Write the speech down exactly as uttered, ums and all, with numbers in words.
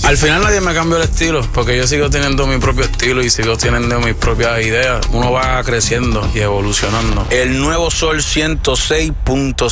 Al final nadie me cambió el estilo, porque yo sigo teniendo mi propio estilo y sigo teniendo mis propias ideas. Uno va creciendo y evolucionando. El nuevo Sol ciento seis punto